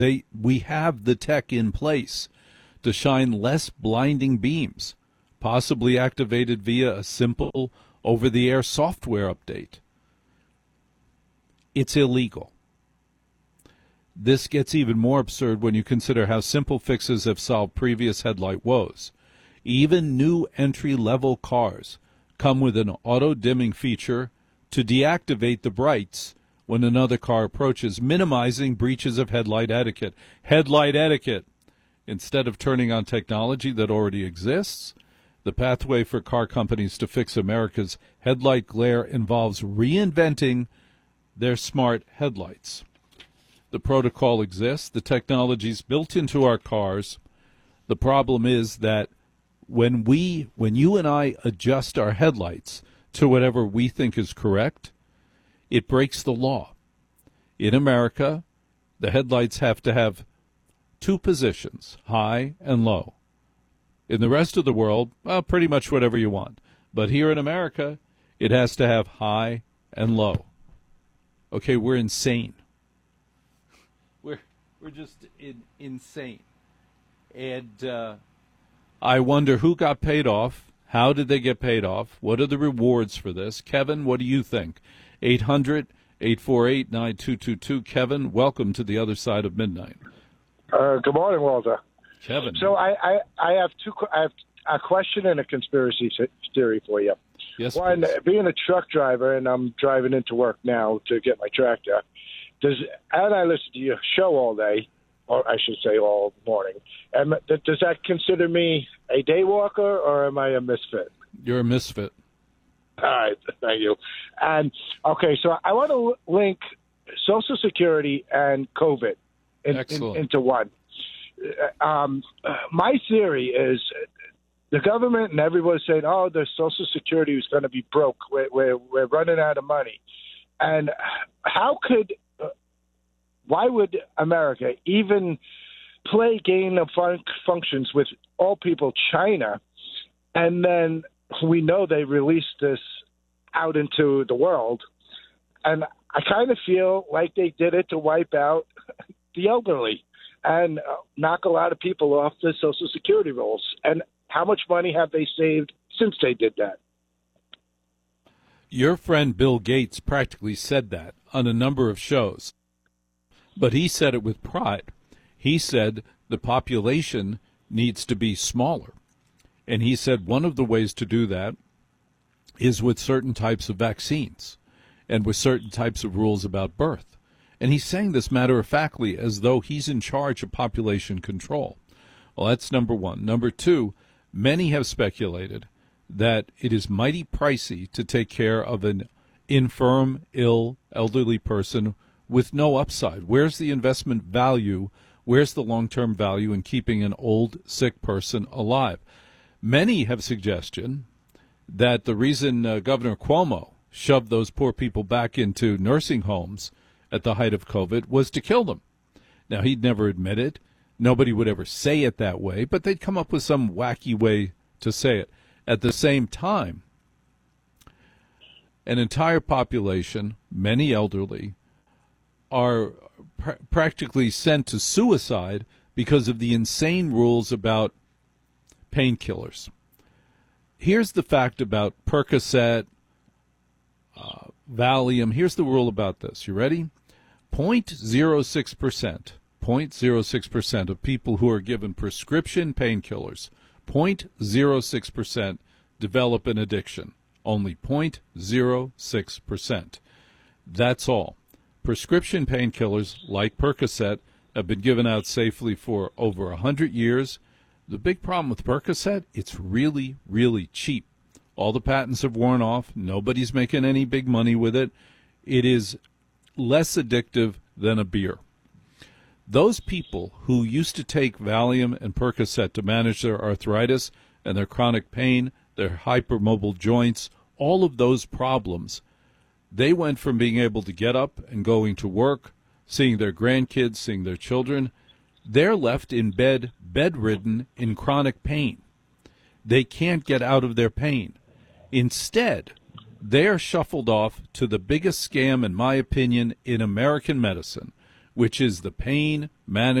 We have the tech in place to shine less blinding beams, possibly activated via a simple over-the-air software update. It's illegal. This gets even more absurd when you consider how simple fixes have solved previous headlight woes. Even new entry-level cars come with an auto-dimming feature to deactivate the brights when another car approaches, minimizing breaches of headlight etiquette. Headlight etiquette. Instead of turning on technology that already exists, the pathway for car companies to fix America's headlight glare involves reinventing their smart headlights. The protocol exists. The technology's built into our cars. The problem is that when you and I adjust our headlights to whatever we think is correct, it breaks the law. In America, the headlights have to have two positions, high and low. In the rest of the world, well, pretty much whatever you want. But here in America, it has to have high and low. Okay, we're insane. We're just insane. And I wonder who got paid off. How did they get paid off? What are the rewards for this? Kevin, what do you think? 800-848-9222. Kevin, welcome to the other side of midnight. Good morning, Walter. Kevin. So I have a question and a conspiracy theory for you. Yes, one, please. Being a truck driver, and I'm driving into work now to get my tractor, and I listen to your show all day, or I should say all morning, and does that consider me a day walker, or am I a misfit? You're a misfit. All right, thank you. And, okay, so I want to link Social Security and COVID into one. My theory is the government and everyone's saying, oh, the Social Security is going to be broke. We're running out of money. And why would America even play game of functions with all people China? And then we know they released this out into the world. And I kind of feel like they did it to wipe out the elderly and knock a lot of people off the Social Security rolls. And how much money have they saved since they did that? Your friend Bill Gates practically said that on a number of shows, but he said it with pride. He said the population needs to be smaller, and he said one of the ways to do that is with certain types of vaccines and with certain types of rules about birth. And he's saying this matter-of-factly as though he's in charge of population control. Well, that's number one. Number two, many have speculated that it is mighty pricey to take care of an infirm, ill, elderly person with no upside. Where's the investment value? Where's the long-term value in keeping an old, sick person alive? Many have suggestion that the reason Governor Cuomo shoved those poor people back into nursing homes at the height of COVID was to kill them. Now, he'd never admit it. Nobody would ever say it that way, but they'd come up with some wacky way to say it. At the same time, an entire population, many elderly, are practically sent to suicide because of the insane rules about painkillers. Here's the fact about Percocet, Valium. Here's the rule about this. You ready? 0.06% of people who are given prescription painkillers, 0.06% develop an addiction. Only 0.06%. That's all. Prescription painkillers like Percocet have been given out safely for over 100 years. The big problem with Percocet, it's really, really cheap. All the patents have worn off. Nobody's making any big money with it. It is less addictive than a beer. Those people who used to take Valium and Percocet to manage their arthritis and their chronic pain, their hypermobile joints, all of those problems, they went from being able to get up and going to work, seeing their grandkids, seeing their children. They're left in bed, bedridden, in chronic pain. They can't get out of their pain. Instead, they're shuffled off to the biggest scam, in my opinion, in American medicine, which is the pain management